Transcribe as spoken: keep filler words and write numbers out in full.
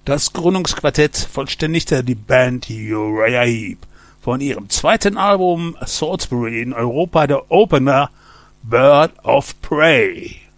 Das Gründungsquartett vollständigte die Band Uriah Heep. Von ihrem zweiten Album Salisbury in Europa der Opener Bird of Prey.